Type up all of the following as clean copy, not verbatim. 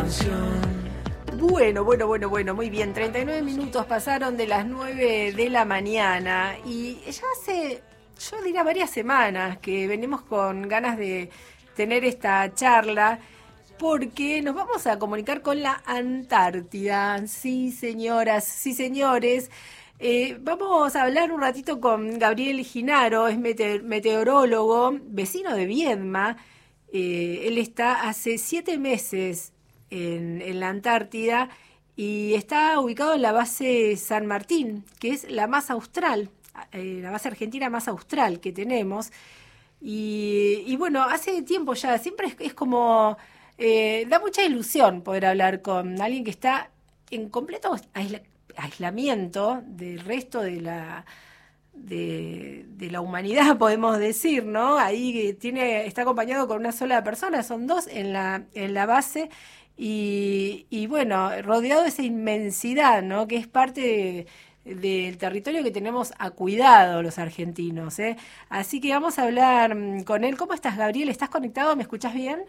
Bueno, muy bien. 39 minutos pasaron de las 9 de la mañana y ya hace, yo diría, varias semanas que venimos con ganas de tener esta charla porque nos vamos a comunicar con la Antártida. Sí, señoras, sí, señores. Vamos a hablar un ratito con Gabriel Ginaro, es meteorólogo, vecino de Viedma. Él está hace 7 meses en la Antártida y está ubicado en la base San Martín, que es la más austral, la base argentina más austral que tenemos. Y bueno, hace tiempo ya, siempre es como, da mucha ilusión poder hablar con alguien que está en completo aislamiento del resto de la humanidad, podemos decir, ¿no? Ahí está acompañado con una sola persona, son dos en la base y bueno, rodeado de esa inmensidad, ¿no? Que es parte del territorio que tenemos a cuidado los argentinos, ¿eh? Así que vamos a hablar con él. ¿Cómo estás, Gabriel? ¿Estás conectado? ¿Me escuchás bien?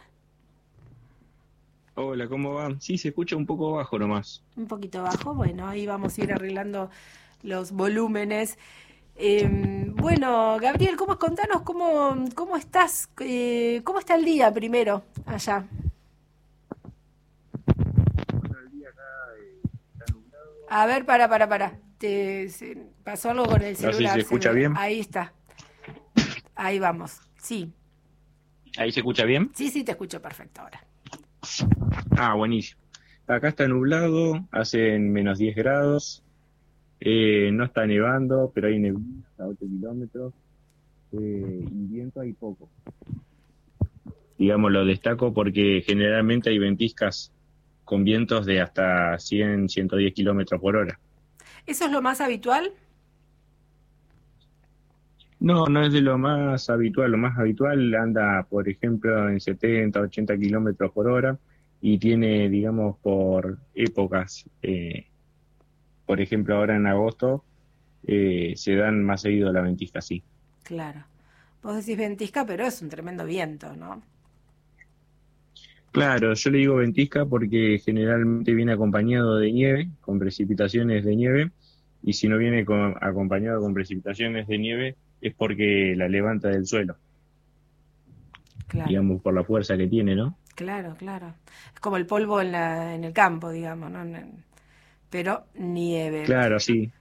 Hola, ¿cómo va? Sí, se escucha un poco bajo nomás. Un poquito bajo. Bueno, ahí vamos a ir arreglando los volúmenes. Bueno, Gabriel, contanos cómo estás, cómo está el día primero allá? Bueno, el día acá está nublado. A ver, para. Pasó algo con el No sé si se celular. escucha bien. Ahí está. Ahí vamos. Sí. ¿Ahí se escucha bien? Sí, te escucho perfecto ahora. Ah, buenísimo. Acá está nublado, hacen -10 grados, no está nevando, pero hay neblina hasta 8 kilómetros, y viento hay poco. Digamos, lo destaco porque generalmente hay ventiscas con vientos de hasta 100, 110 kilómetros por hora. ¿Eso es lo más habitual? No, no es de lo más habitual. Lo más habitual anda, por ejemplo, en 70, 80 kilómetros por hora y tiene, digamos, por épocas. Por ejemplo, ahora en agosto se dan más seguido la ventisca así. Claro. Vos decís ventisca, pero es un tremendo viento, ¿no? Claro, yo le digo ventisca porque generalmente viene acompañado de nieve, con precipitaciones de nieve, y si no viene acompañado con precipitaciones de nieve es porque la levanta del suelo, Claro. digamos, por la fuerza que tiene, ¿no? Claro. Es como el polvo en el campo, digamos, ¿no? Pero nieve. Claro, sí,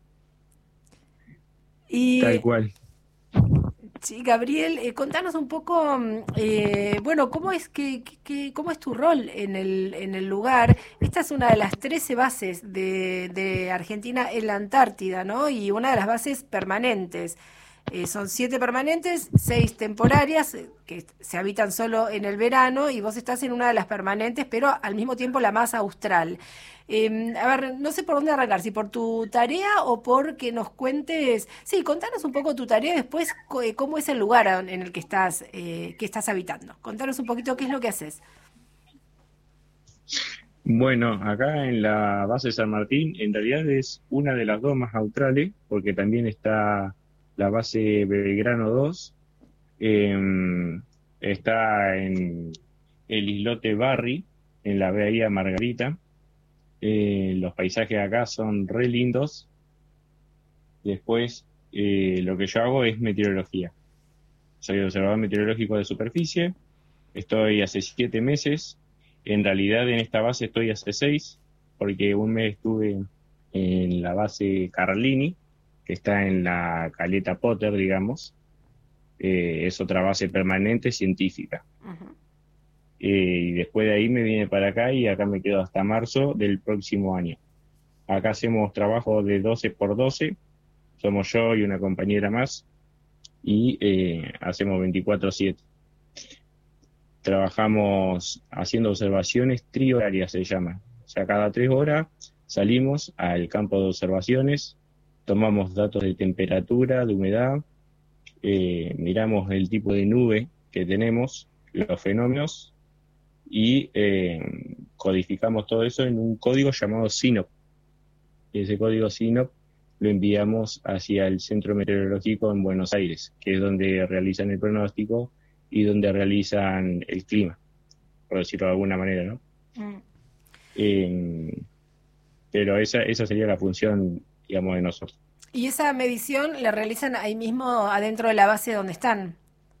tal Y cual. sí, Gabriel, contanos un poco, bueno, cómo es tu rol en el lugar. Esta es una de las 13 bases de Argentina en la Antártida, ¿no? Y una de las bases permanentes. Son 7 permanentes, 6 temporarias, que se habitan solo en el verano, y vos estás en una de las permanentes, pero al mismo tiempo la más austral. A ver, no sé por dónde arrancar, si por tu tarea o por que nos cuentes. Sí, contanos un poco tu tarea y después cómo es el lugar en el que estás habitando. Contanos un poquito qué es lo que haces. Bueno, acá en la base San Martín, en realidad es una de las dos más australes, porque también está la base Belgrano 2, eh, está en el islote Barry, en la bahía Margarita. Los paisajes acá son re lindos. Después, lo que yo hago es meteorología. Soy observador meteorológico de superficie. Estoy hace 7 meses. En realidad en esta base estoy hace 6, porque un mes estuve en la base Carlini, que está en la caleta Potter, digamos. Es otra base permanente científica. Ujú. Y después de ahí me vine para acá y acá me quedo hasta marzo del próximo año. Acá hacemos trabajo de 12 por 12, somos yo y una compañera más, y hacemos 24/7. Trabajamos haciendo observaciones trihorarias, se llama. O sea, cada 3 horas salimos al campo de observaciones, tomamos datos de temperatura, de humedad, miramos el tipo de nube que tenemos, los fenómenos, y codificamos todo eso en un código llamado SYNOP. Y ese código SYNOP lo enviamos hacia el Centro Meteorológico en Buenos Aires, que es donde realizan el pronóstico y donde realizan el clima, por decirlo de alguna manera, ¿no? Eh, pero esa sería la función, digamos, de nosotros. ¿Y esa medición la realizan ahí mismo adentro de la base donde están?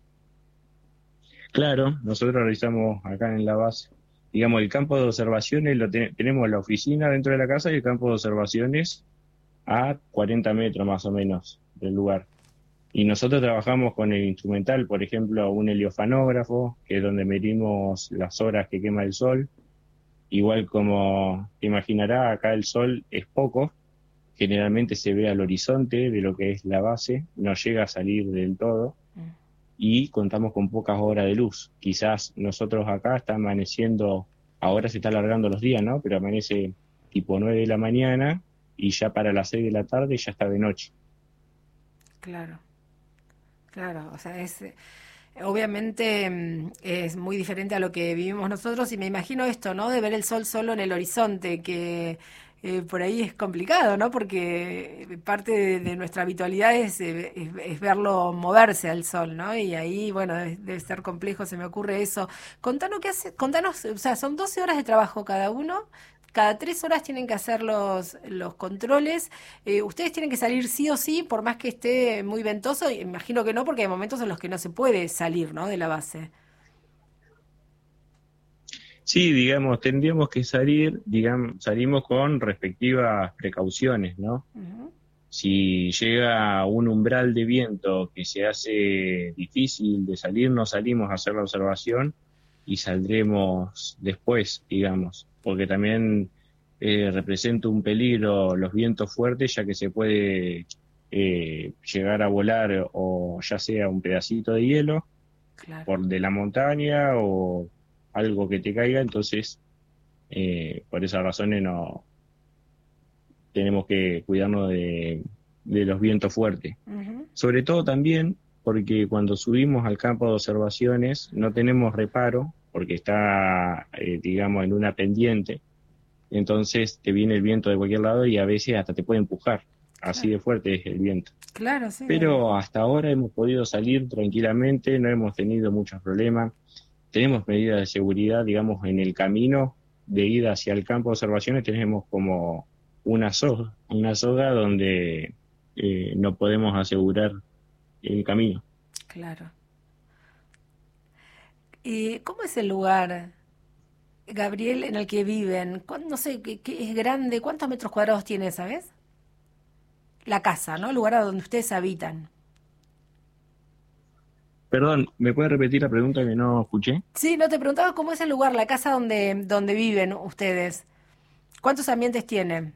Claro, nosotros realizamos acá en la base, digamos, el campo de observaciones tenemos la oficina dentro de la casa y el campo de observaciones a 40 metros más o menos del lugar. Y nosotros trabajamos con el instrumental, por ejemplo, un heliofanógrafo, que es donde medimos las horas que quema el sol. Igual como te imaginarás, acá el sol es poco, generalmente se ve al horizonte de lo que es la base, no llega a salir del todo y contamos con pocas horas de luz. Quizás nosotros acá está amaneciendo, ahora se está alargando los días, ¿no? Pero amanece tipo 9 de la mañana y ya para las 6 de la tarde ya está de noche. Claro, claro, o sea, obviamente es muy diferente a lo que vivimos nosotros y me imagino esto, ¿no? De ver el sol solo en el horizonte, que por ahí es complicado, ¿no? Porque parte de nuestra habitualidad es verlo moverse al sol, ¿no? Y ahí, bueno, debe ser complejo, se me ocurre eso. Contanos, o sea, son 12 horas de trabajo cada uno. Cada 3 horas tienen que hacer los controles. Ustedes tienen que salir sí o sí, por más que esté muy ventoso. Imagino que no, porque hay momentos en los que no se puede salir, ¿no? De la base. Sí, digamos, tendríamos que salir, digamos, salimos con respectivas precauciones, ¿no? Ujú. Si llega un umbral de viento que se hace difícil de salir, no salimos a hacer la observación y saldremos después, digamos, porque también representa un peligro los vientos fuertes, ya que se puede llegar a volar o ya sea un pedacito de hielo Claro. por de la montaña o algo que te caiga, entonces por esas razones no tenemos que cuidarnos de los vientos fuertes. Ujú. Sobre todo también porque cuando subimos al campo de observaciones no tenemos reparo porque está, digamos, en una pendiente, entonces te viene el viento de cualquier lado y a veces hasta te puede empujar, así Claro, de fuerte es el viento. claro, sí, me Pero imagino. hasta ahora hemos podido salir tranquilamente, no hemos tenido muchos problemas. Tenemos medidas de seguridad, digamos, en el camino de ida hacia el campo de observaciones tenemos como una soga donde no podemos asegurar el camino. Claro. ¿Y cómo es el lugar, Gabriel, en el que viven? No sé, ¿qué es grande? ¿Cuántos metros cuadrados tiene, sabes? La casa, ¿no? El lugar a donde ustedes habitan. Perdón, ¿me puede repetir la pregunta que no escuché? Sí, no te preguntaba cómo es el lugar, la casa donde viven ustedes. ¿Cuántos ambientes tienen?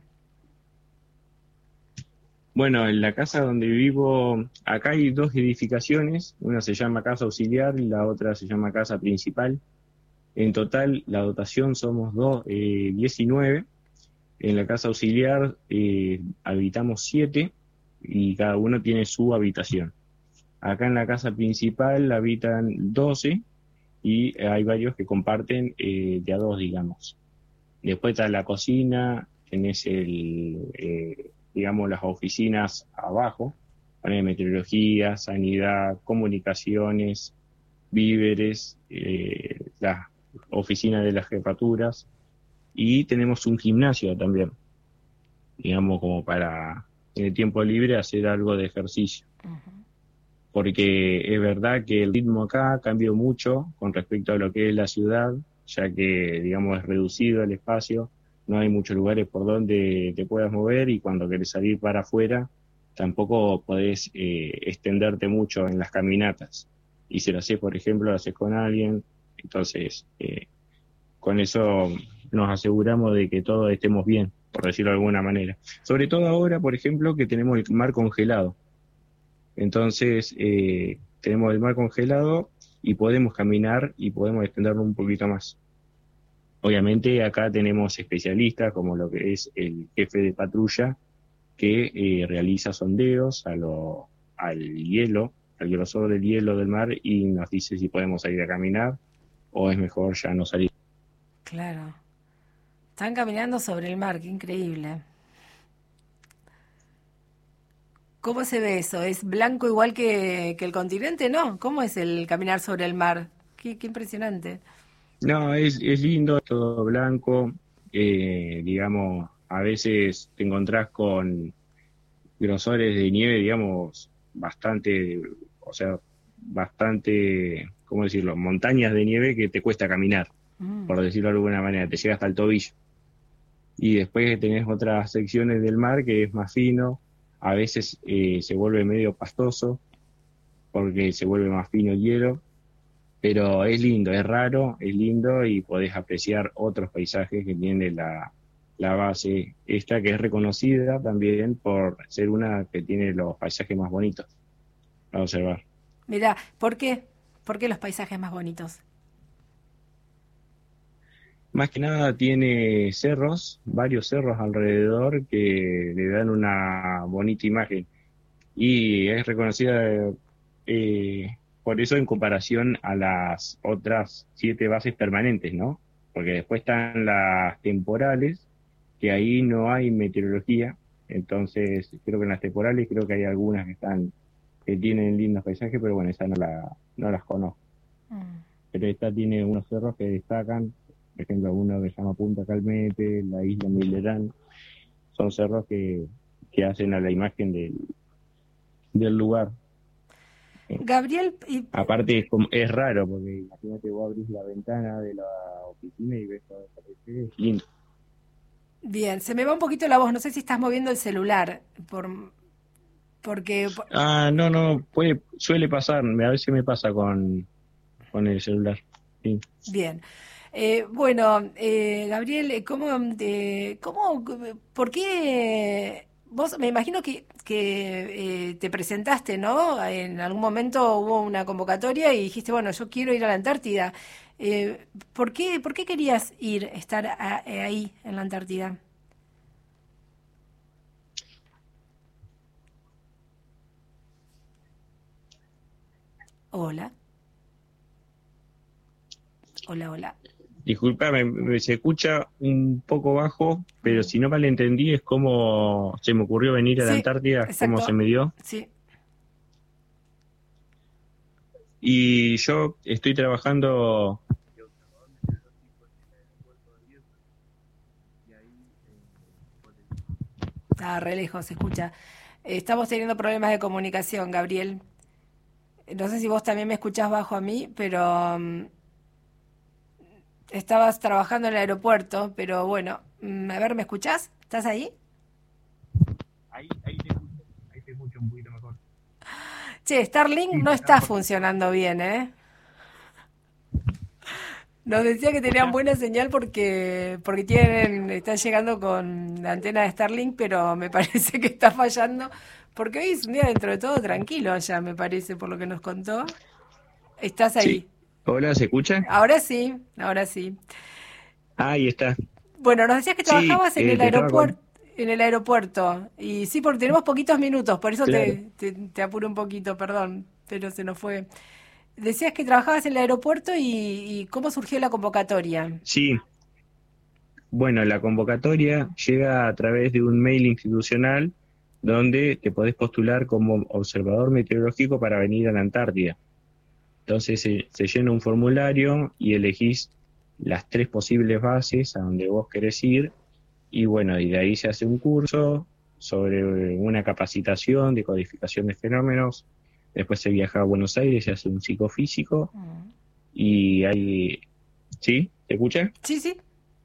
Bueno, en la casa donde vivo, acá hay dos edificaciones, una se llama casa auxiliar y la otra se llama casa principal. En total, la dotación somos 19. En la casa auxiliar habitamos 7 y cada uno tiene su habitación. Acá en la casa principal habitan 12 y hay varios que comparten de a dos, digamos. Después está la cocina, tenés digamos, las oficinas abajo, para meteorología, sanidad, comunicaciones, víveres, las oficinas de las jefaturas y tenemos un gimnasio también, digamos, como para en el tiempo libre hacer algo de ejercicio. Porque es verdad que el ritmo acá cambió mucho con respecto a lo que es la ciudad, ya que, digamos, es reducido el espacio, no hay muchos lugares por donde te puedas mover y cuando querés salir para afuera tampoco podés extenderte mucho en las caminatas. Y si lo haces, por ejemplo, lo haces con alguien, entonces con eso nos aseguramos de que todos estemos bien, por decirlo de alguna manera. Sobre todo ahora, por ejemplo, que tenemos el mar congelado. Entonces, tenemos el mar congelado y podemos caminar y podemos extenderlo un poquito más. Obviamente acá tenemos especialistas como lo que es el jefe de patrulla que realiza sondeos al hielo, al grosor del hielo del mar y nos dice si podemos salir a caminar o es mejor ya no salir. Claro. Están caminando sobre el mar, qué increíble. ¿Cómo se ve eso? ¿Es blanco igual que el continente? No. ¿Cómo es el caminar sobre el mar? Qué impresionante. No, es lindo, es todo blanco. digamos, a veces te encontrás con grosores de nieve, digamos, bastante, o sea, bastante, ¿cómo decirlo? Montañas de nieve que te cuesta caminar, Mm. por decirlo de alguna manera, te llega hasta el tobillo. Y después tenés otras secciones del mar que es más fino, a veces se vuelve medio pastoso, porque se vuelve más fino el hielo, pero es lindo, es raro, es lindo y podés apreciar otros paisajes que tiene la base esta, que es reconocida también por ser una que tiene los paisajes más bonitos a observar. Mirá, ¿por qué? ¿Por qué los paisajes más bonitos? Más que nada tiene cerros, varios cerros alrededor que le dan una bonita imagen y es reconocida por eso en comparación a las otras 7 bases permanentes, ¿no? Porque después están las temporales, que ahí no hay meteorología, entonces creo que en las temporales creo que hay algunas que tienen lindos paisajes, pero bueno, esas no las conozco. Mm. Pero esta tiene unos cerros que destacan, por ejemplo, uno que se llama Punta Calmete, la isla Milerán, son cerros que hacen a la imagen del lugar. Gabriel, y Aparte es raro, porque imagínate vos abrís la ventana de la oficina y ves todo el paisaje, es lindo. bien, se me va un poquito la voz, no sé si estás moviendo el celular, porque, Ah, no, no, suele pasar, a veces me pasa con el celular. Sí. bien. Bueno, Gabriel, por qué vos, me imagino que te presentaste, ¿no? En algún momento hubo una convocatoria y dijiste, bueno, yo quiero ir a la Antártida. Por qué querías ir, estar ahí en la Antártida? Hola, hola, hola. Disculpa, se escucha un poco bajo, pero Mm. si no mal entendí es como se me ocurrió venir a la Sí, Antártida, cómo se exacto. me dio. Sí. Y yo estoy trabajando. Está re lejos, se escucha. Estamos teniendo problemas de comunicación, Gabriel. No sé si vos también me escuchás bajo a mí, pero estabas trabajando en el aeropuerto, pero bueno, a ver, ¿me escuchás? ¿Estás ahí? Ahí te escucho un poquito mejor. Che, Starlink Sí, no te estaba está contando. funcionando bien, ¿eh? Nos decía que tenían ¿Escucha? buena señal porque están llegando con la antena de Starlink, pero me parece que está fallando, porque hoy es un día dentro de todo tranquilo allá, me parece, por lo que nos contó. Estás Sí. ahí. Hola, ¿se escucha? Ahora sí, ahora sí. Ahí está. Bueno, nos decías que Sí, trabajabas en el te estaba con. aeropuerto. Y sí, porque tenemos poquitos minutos, por eso Claro. te apuro un poquito, perdón, pero se nos fue. Decías que trabajabas en el aeropuerto y cómo surgió la convocatoria. Sí, bueno, la convocatoria llega a través de un mail institucional donde te podés postular como observador meteorológico para venir a la Antártida. Entonces se llena un formulario y elegís las 3 posibles bases a donde vos querés ir y bueno, y de ahí se hace un curso sobre una capacitación de codificación de fenómenos. Después se viaja a Buenos Aires, se hace un psicofísico Mm. y ahí, ¿sí? ¿Te escucha? Sí, sí.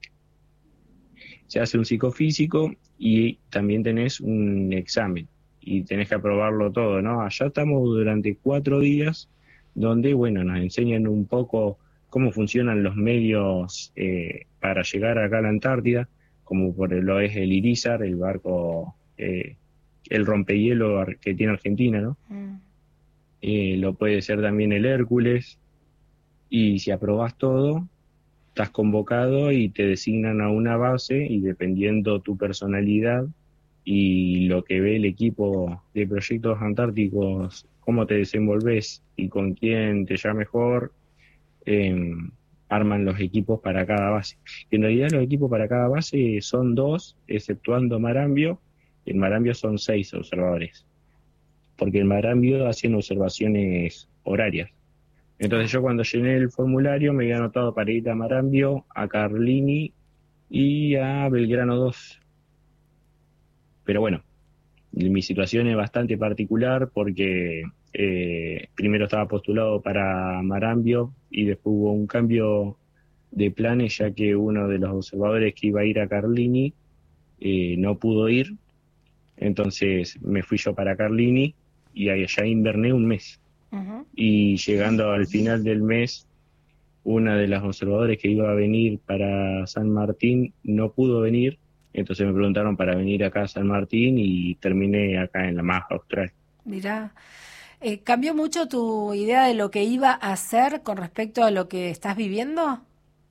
Se hace un psicofísico y también tenés un examen y tenés que aprobarlo todo, ¿no? Allá estamos durante 4 días donde, bueno, nos enseñan un poco cómo funcionan los medios para llegar acá a la Antártida, como por lo es el Irizar, el barco, el rompehielo que tiene Argentina, ¿no? Mm. Lo puede ser también el Hércules, y si aprobás todo, estás convocado y te designan a una base y dependiendo tu personalidad y lo que ve el equipo de proyectos antárticos, cómo te desenvolves y con quién te lleva mejor, eh, arman los equipos para cada base. En realidad los equipos para cada base son 2, exceptuando Marambio. En Marambio son 6 observadores, porque en Marambio hacen observaciones horarias. Entonces Ah, yo cuando llené el formulario me había anotado para ir a Marambio, a Carlini y a Belgrano 2. Pero bueno, mi situación es bastante particular porque primero estaba postulado para Marambio y después hubo un cambio de planes ya que uno de los observadores que iba a ir a Carlini no pudo ir, entonces me fui yo para Carlini y allá inverné un mes. Ujú. Y llegando al final del mes, una de las observadores que iba a venir para San Martín no pudo venir, entonces me preguntaron para venir acá a San Martín y terminé acá en la Maja Austral. Mirá, ¿cambió mucho tu idea de lo que iba a hacer con respecto a lo que estás viviendo?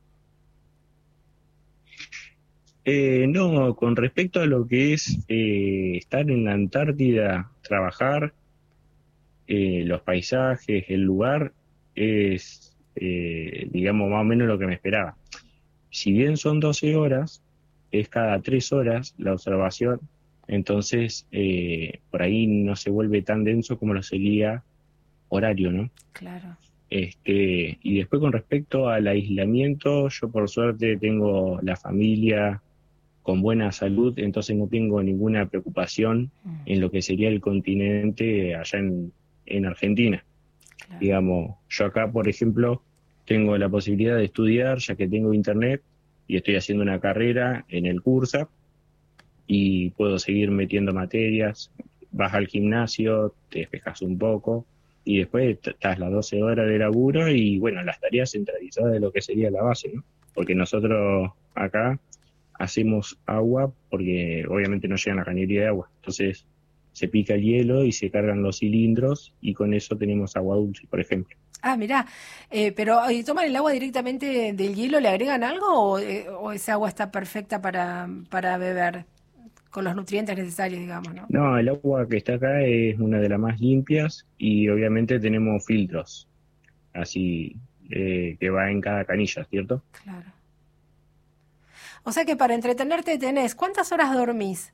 No, con respecto a lo que es estar en la Antártida, trabajar, los paisajes, el lugar, es, digamos, más o menos lo que me esperaba. Si bien son 12 horas, es cada 3 horas la observación, entonces por ahí no se vuelve tan denso como lo sería horario, ¿no? Claro. Y después con respecto al aislamiento, yo por suerte tengo la familia con buena salud, entonces no tengo ninguna preocupación Mm, en lo que sería el continente allá en Argentina. claro. Digamos, yo acá, por ejemplo, tengo la posibilidad de estudiar, ya que tengo internet y estoy haciendo una carrera en el curso y puedo seguir metiendo materias, vas al gimnasio, te despejas un poco y después estás las 12 horas de laburo y bueno, las tareas centralizadas de lo que sería la base, ¿no? Porque nosotros acá hacemos agua porque obviamente no llega la cañería de agua, entonces se pica el hielo y se cargan los cilindros y con eso tenemos agua dulce, por ejemplo. Ah, mirá, pero ¿toman el agua directamente del hielo? ¿Le agregan algo o esa agua está perfecta para beber con los nutrientes necesarios, digamos, ¿no? No, el agua que está acá es una de las más limpias y obviamente tenemos filtros, así que va en cada canilla, ¿cierto? Claro. O sea que para entretenerte tenés, ¿cuántas horas dormís?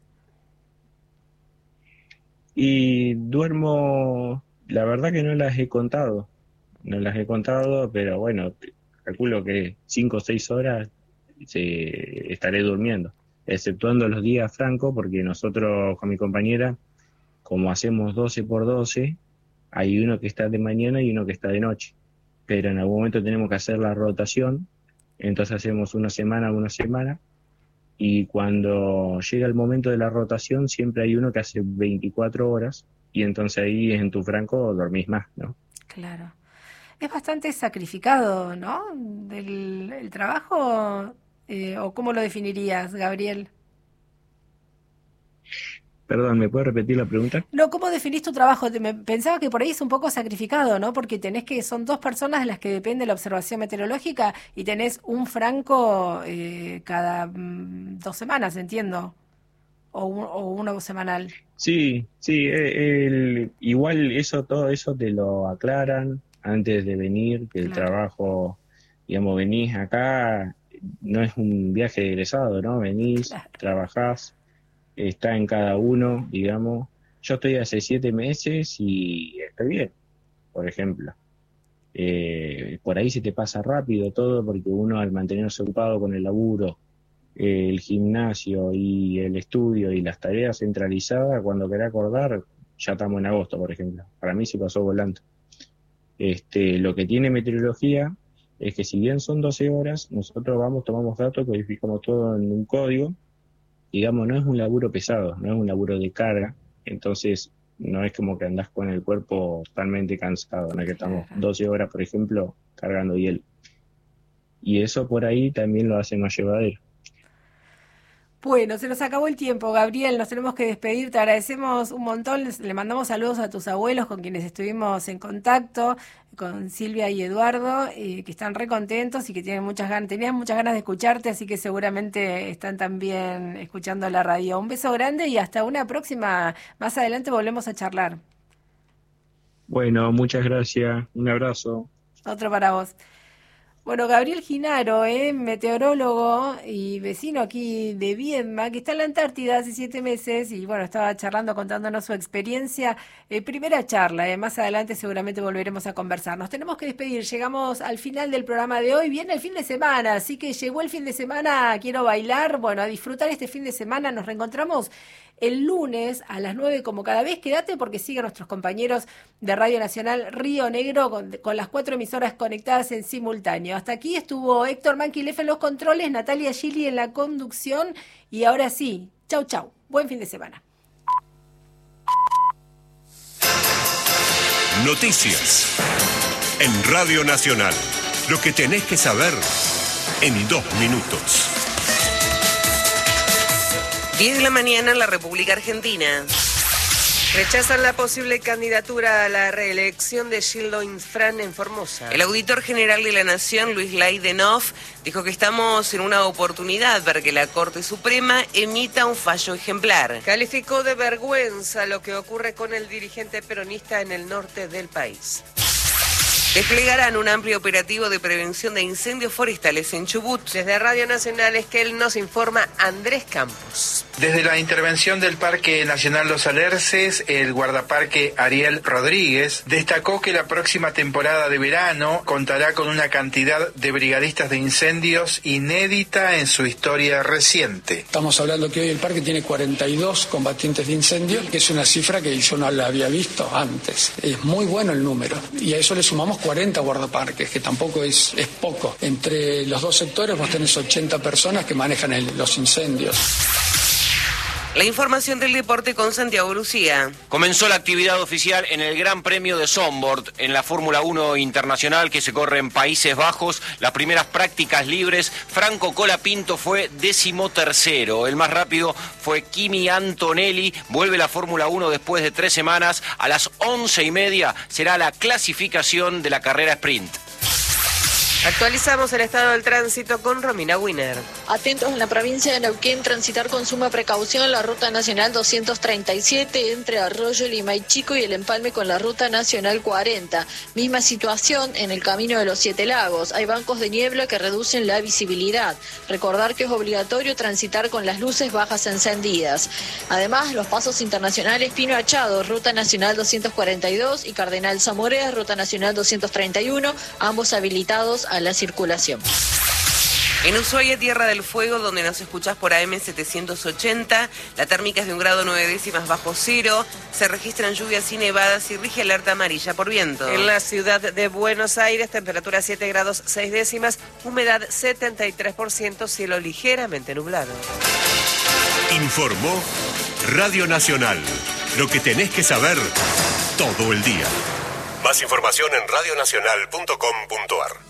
Y duermo, la verdad que no las he contado, no las he contado, pero bueno, calculo que 5 o 6 horas estaré durmiendo, exceptuando los días francos, porque nosotros con mi compañera, como hacemos 12 por 12, hay uno que está de mañana y uno que está de noche, pero en algún momento tenemos que hacer la rotación, entonces hacemos una semana, y cuando llega el momento de la rotación siempre hay uno que hace 24 horas y entonces ahí en tu franco dormís más, ¿no? Claro. Es bastante sacrificado, ¿no? El trabajo, ¿o cómo lo definirías, Gabriel? Perdón, ¿me puedes repetir la pregunta? No, ¿cómo definís tu trabajo? Pensaba que por ahí es un poco sacrificado, ¿no? Porque son dos personas de las que depende la observación meteorológica y tenés un franco cada 2 semanas, entiendo, o uno semanal. Sí, sí, igual eso, todo eso te lo aclaran antes de venir, que el Claro, trabajo, digamos, venís acá, no es un viaje de egresado, ¿no? Venís, claro. trabajás, está en cada uno, digamos. Yo estoy hace 7 meses y estoy bien, por ejemplo. Por ahí se te pasa rápido todo porque uno al mantenerse ocupado con el laburo, el gimnasio y el estudio y las tareas centralizadas, cuando querés acordar, ya estamos en agosto, por ejemplo. Para mí se pasó volando. Lo que tiene meteorología es que si bien son 12 horas, nosotros vamos, tomamos datos, codificamos todo en un código, digamos, no es un laburo pesado, no es un laburo de carga, entonces no es como que andás con el cuerpo totalmente cansado, no es que estamos Claro. 12 horas, por ejemplo, cargando hielo. Y eso por ahí también lo hace más llevadero. Bueno, se nos acabó el tiempo, Gabriel, nos tenemos que despedir, te agradecemos un montón, le mandamos saludos a tus abuelos con quienes estuvimos en contacto, con Silvia y Eduardo, que están re contentos y que tenían muchas ganas de escucharte, así que seguramente están también escuchando la radio. Un beso grande y hasta una próxima, más adelante volvemos a charlar. Bueno, muchas gracias, un abrazo. Otro para vos. Bueno, Gabriel Ginaro, meteorólogo y vecino aquí de Viedma, que está en la Antártida hace 7 meses y bueno, estaba charlando, contándonos su experiencia. Primera charla, más adelante seguramente volveremos a conversar. Nos tenemos que despedir, llegamos al final del programa de hoy. Viene el fin de semana, así que llegó el fin de semana, quiero bailar, bueno, a disfrutar este fin de semana. Nos reencontramos el lunes a las 9 como cada vez. Quédate porque siguen nuestros compañeros de Radio Nacional Río Negro con las 4 emisoras conectadas en simultáneo. Hasta aquí estuvo Héctor Manquilef en los controles, Natalia Gili en la conducción y ahora sí, chau chau, buen fin de semana. Noticias en Radio Nacional. Lo que tenés que saber en 2 minutos. 10 de la mañana en la República Argentina. Rechazan la posible candidatura a la reelección de Gildo Infran en Formosa. El auditor general de la Nación, Luis Leidenhoff, dijo que estamos en una oportunidad para que la Corte Suprema emita un fallo ejemplar. Calificó de vergüenza lo que ocurre con el dirigente peronista en el norte del país. Desplegarán un amplio operativo de prevención de incendios forestales en Chubut. Desde Radio Nacional Esquel nos informa Andrés Campos. Desde la intervención del Parque Nacional Los Alerces, el guardaparque Ariel Rodríguez destacó que la próxima temporada de verano contará con una cantidad de brigadistas de incendios inédita en su historia reciente. Estamos hablando que hoy el parque tiene 42 combatientes de incendio, que es una cifra que yo no la había visto antes. Es muy bueno el número. Y a eso le sumamos 40 guardaparques, que tampoco es poco. Entre los dos sectores vos tenés 80 personas que manejan los incendios. La información del deporte con Santiago Lucía. Comenzó la actividad oficial en el Gran Premio de Zandvoort, en la Fórmula 1 Internacional que se corre en Países Bajos. Las primeras prácticas libres, Franco Colapinto fue 13º. El más rápido fue Kimi Antonelli. Vuelve la Fórmula 1 después de 3 semanas. A las 11:30 será la clasificación de la carrera sprint. Actualizamos el estado del tránsito con Romina Wiener. Atentos en la provincia de Neuquén, transitar con suma precaución la ruta nacional 237 entre Arroyo, Lima y Chico y el empalme con la ruta nacional 40. Misma situación en el camino de los 7 Lagos. Hay bancos de niebla que reducen la visibilidad. Recordar que es obligatorio transitar con las luces bajas encendidas. Además, los pasos internacionales Pino Achado, ruta nacional 242 y Cardenal Zamoré, ruta nacional 231, ambos habilitados a la circulación. En Ushuaia, Tierra del Fuego, donde nos escuchás por AM 780, la térmica es de 1 grado 9 décimas bajo cero, se registran lluvias y nevadas y rige alerta amarilla por viento. En la ciudad de Buenos Aires, temperatura 7 grados 6 décimas, humedad 73%, cielo ligeramente nublado. Informó Radio Nacional. Lo que tenés que saber todo el día. Más información en radionacional.com.ar.